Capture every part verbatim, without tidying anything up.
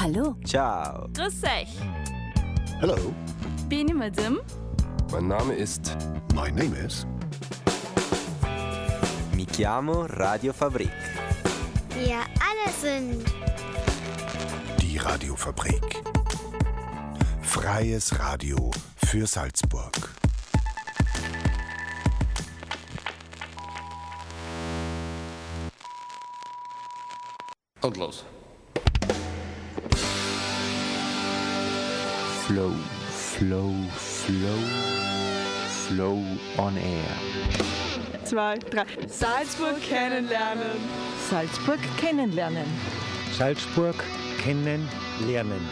Hallo. Ciao. Grüß euch. Hello. Bin ich Madame? Mein Name ist... My name is... Mi chiamo Radio Fabrik. Wir alle sind... Die Radiofabrik. Freies Radio für Salzburg. Und los. Flow, Flow, Flow, Flow on Air. Zwei, drei. Salzburg kennenlernen. Salzburg kennenlernen. Salzburg kennenlernen.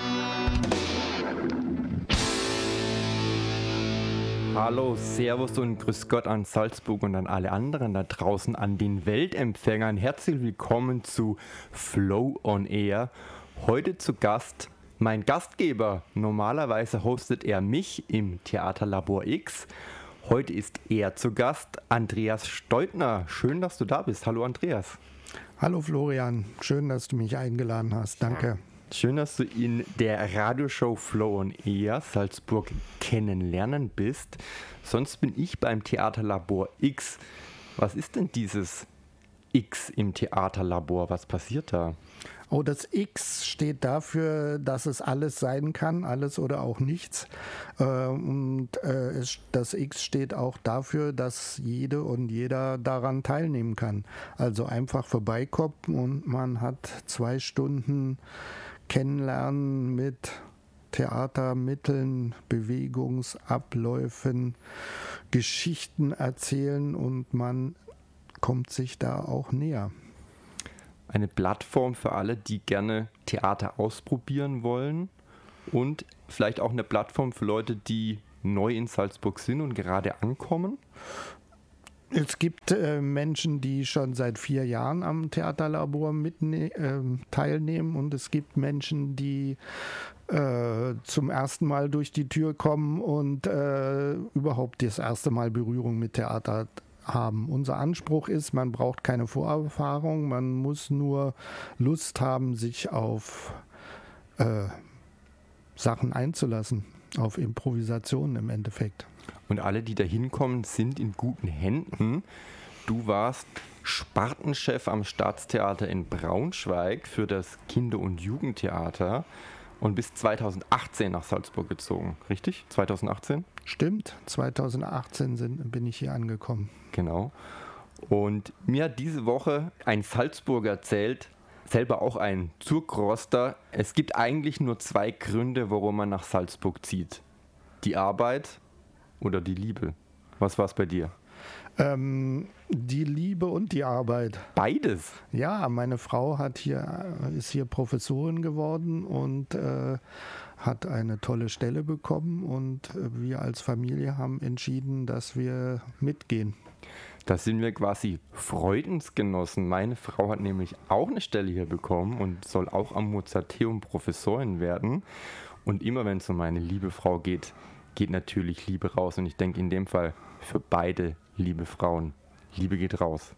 Hallo, Servus und Grüß Gott an Salzburg und an alle anderen da draußen an den Weltempfängern. Herzlich willkommen zu Flow on Air. Heute zu Gast mein Gastgeber. Normalerweise hostet er mich im Theaterlabor X. Heute ist er zu Gast, Andreas Steutner. Schön, dass du da bist. Hallo Andreas. Hallo Florian, schön, dass du mich eingeladen hast. Danke. Schön, dass du in der Radioshow Flow on Air Salzburg kennenlernen bist. Sonst bin ich beim Theaterlabor X. Was ist denn dieses X im Theaterlabor? Was passiert da? Oh, das X steht dafür, dass es alles sein kann, alles oder auch nichts. Äh, und äh, es, das X steht auch dafür, dass jede und jeder daran teilnehmen kann. Also einfach vorbeikommen und man hat zwei Stunden Kennenlernen mit Theatermitteln, Bewegungsabläufen, Geschichten erzählen und man kommt sich da auch näher. Eine Plattform für alle, die gerne Theater ausprobieren wollen und vielleicht auch eine Plattform für Leute, die neu in Salzburg sind und gerade ankommen. Es gibt äh, Menschen, die schon seit vier Jahren am Theaterlabor mit äh, teilnehmen und es gibt Menschen, die äh, zum ersten Mal durch die Tür kommen und äh, überhaupt das erste Mal Berührung mit Theater haben. Unser Anspruch ist, man braucht keine Vorerfahrung, man muss nur Lust haben, sich auf äh, Sachen einzulassen, auf Improvisationen im Endeffekt. Und alle, die da hinkommen, sind in guten Händen. Du warst Spartenchef am Staatstheater in Braunschweig für das Kinder- und Jugendtheater und bist zweitausendachtzehn nach Salzburg gezogen, richtig? zweitausendachtzehn? Stimmt, zweitausendachtzehn sind, bin ich hier angekommen. Genau. Und mir hat diese Woche ein Salzburger erzählt, selber auch ein Zurgroster, es gibt eigentlich nur zwei Gründe, warum man nach Salzburg zieht. Die Arbeit oder die Liebe. Was war es bei dir? Ähm, die Liebe und die Arbeit. Beides? Ja, meine Frau hat hier, ist hier Professorin geworden und äh, hat eine tolle Stelle bekommen und wir als Familie haben entschieden, dass wir mitgehen. Da sind wir quasi Freudensgenossen. Meine Frau hat nämlich auch eine Stelle hier bekommen und soll auch am Mozarteum Professorin werden. Und immer wenn es um meine liebe Frau geht, geht natürlich Liebe raus. Und ich denke in dem Fall für beide liebe Frauen. Liebe geht raus.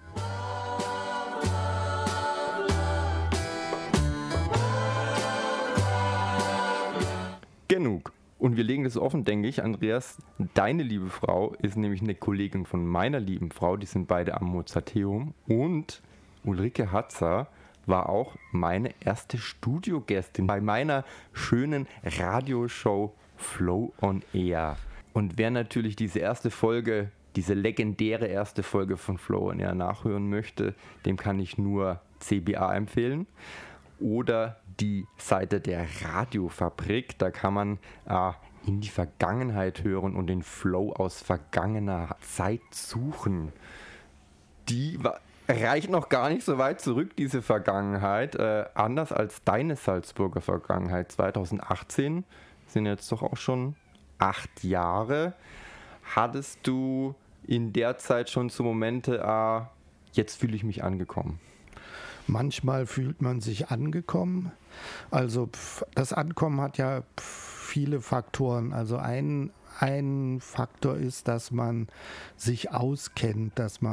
Genug. Und wir legen das offen, denke ich, Andreas, deine liebe Frau ist nämlich eine Kollegin von meiner lieben Frau, die sind beide am Mozarteum und Ulrike Hatzer war auch meine erste Studiogästin bei meiner schönen Radioshow Flow on Air. Und wer natürlich diese erste Folge, diese legendäre erste Folge von Flow on Air nachhören möchte, dem kann ich nur C B A empfehlen. Oder die Seite der Radiofabrik, da kann man äh, in die Vergangenheit hören und den Flow aus vergangener Zeit suchen. Die war, reicht noch gar nicht so weit zurück, diese Vergangenheit. Äh, anders als deine Salzburger Vergangenheit. zweitausendachtzehn sind jetzt doch auch schon acht Jahre. Hattest du in der Zeit schon so Momente, äh, jetzt fühle ich mich angekommen? Manchmal fühlt man sich angekommen. Also das Ankommen hat ja viele Faktoren. Also ein, ein Faktor ist, dass man sich auskennt, dass man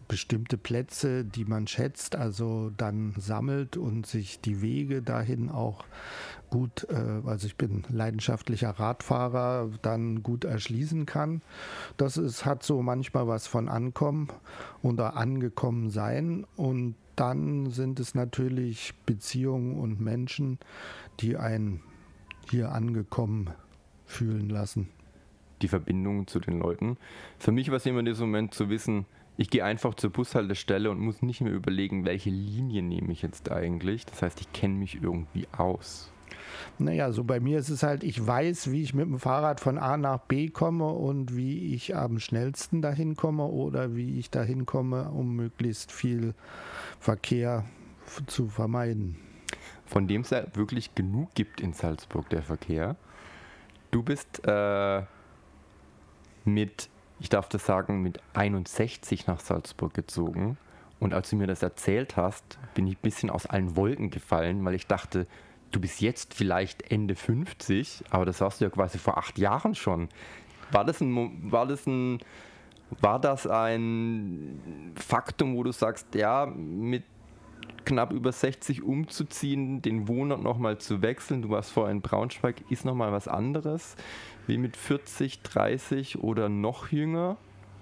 bestimmte Plätze, die man schätzt, also dann sammelt und sich die Wege dahin auch gut, äh, also ich bin leidenschaftlicher Radfahrer, dann gut erschließen kann. Das ist, hat so manchmal was von Ankommen oder angekommen sein, und dann sind es natürlich Beziehungen und Menschen, die einen hier angekommen fühlen lassen. Die Verbindung zu den Leuten. Für mich war es immer in diesem Moment zu wissen, ich gehe einfach zur Bushaltestelle und muss nicht mehr überlegen, welche Linie nehme ich jetzt eigentlich. Das heißt, ich kenne mich irgendwie aus. Naja, so bei mir ist es halt, ich weiß, wie ich mit dem Fahrrad von A nach B komme und wie ich am schnellsten dahin komme oder wie ich dahin komme, um möglichst viel Verkehr f- zu vermeiden. Von dem es ja wirklich genug gibt in Salzburg, der Verkehr. Du bist äh, mit, ich darf das sagen, mit einundsechzig nach Salzburg gezogen. Und als du mir das erzählt hast, bin ich ein bisschen aus allen Wolken gefallen, weil ich dachte, du bist jetzt vielleicht Ende fünfzig, aber das warst du ja quasi vor acht Jahren schon. War das ein, war das ein, war das ein Faktum, wo du sagst, ja, mit knapp über sechzig umzuziehen, den Wohnort nochmal zu wechseln, du warst vorher in Braunschweig, ist nochmal was anderes, wie mit vierzig, dreißig oder noch jünger?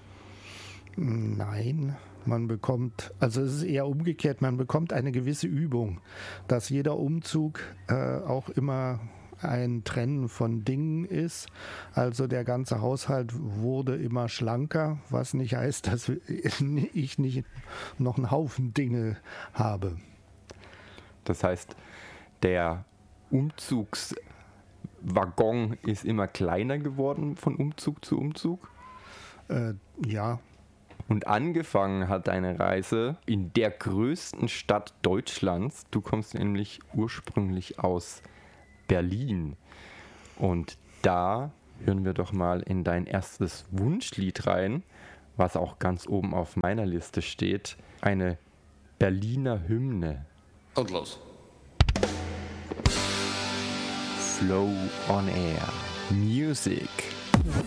Nein, man bekommt, also es ist eher umgekehrt, man bekommt eine gewisse Übung, dass jeder Umzug äh, auch immer ein Trennen von Dingen ist. Also der ganze Haushalt wurde immer schlanker, was nicht heißt, dass ich nicht noch einen Haufen Dinge habe. Das heißt, der Umzugswaggon ist immer kleiner geworden von Umzug zu Umzug? Äh, ja. Und angefangen hat deine Reise in der größten Stadt Deutschlands. Du kommst nämlich ursprünglich aus Berlin. Und da hören wir doch mal in dein erstes Wunschlied rein, was auch ganz oben auf meiner Liste steht. Eine Berliner Hymne. Und los. Flow on Air. Music.